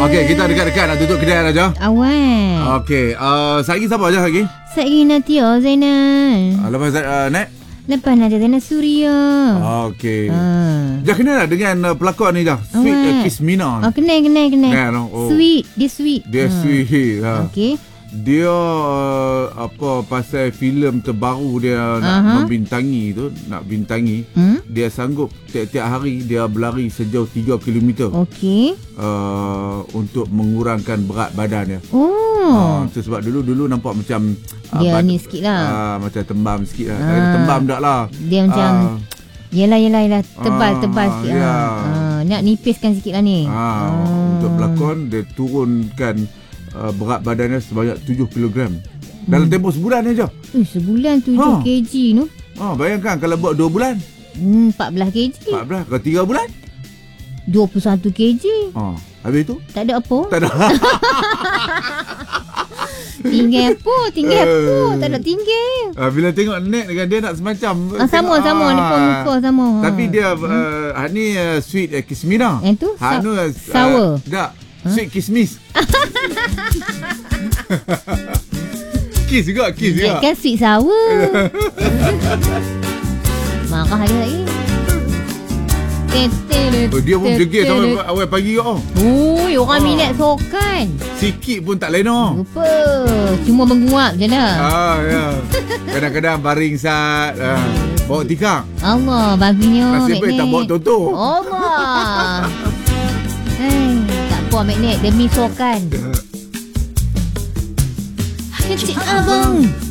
Okey, kita dekat-dekat nak tutup kedai dah, Jo. Awal. Okey, lagi siapa je lagi? Saya Natia Zainal. Lepas Net? Lepas Nadia Zainal Suria. Okey. Jah kenal tak dengan pelakon ni, Jah? Sweet Kiss Mina. Kenal. Sweet. Dia sweet. Dia sweet. Okey. Dia pasal filem terbaru dia nak membintangi tu, nak bintangi. Dia sanggup tiap-tiap hari dia berlari sejauh 3 km. Okey. Untuk mengurangkan berat badan dia. Itu sebab dulu nampak macam dia ni sikit lah. Macam tembam sikit lah. Tembam tak lah. Dia macam Yelah tebal sikit nak nipiskan sikit lah ni. Untuk pelakon dia turunkan berat badannya sebanyak 7 kg dalam tempoh sebulan aja. Sebulan 7 kg tu. Bayangkan kalau buat 2 bulan 14 kg. 14. Kalau 3 bulan 21 kg. Habis tu tak ada apa. Tak ada. Tinggal apa? Tak ada tinggal. Bila tengok Net dengan dia nak semacam sama muka sama. Tapi dia ni Sweet Kiss Mina. Itu sour. Tak. Sweet Kismis. Kiss juga. Kan sweet sour. Marah dia lagi. Dia pun bergegir sampai awal pagi kau. Orang minat sokan. Sikit pun tak lena. Lupa. Cuma menguap je lah. Ya. Kadang-kadang baring sat. Bawa tikar. Allah, baginya. Nasib baik tak bawa toto. Allah. Tak apa Magnet, demi sokan. Kecil abang.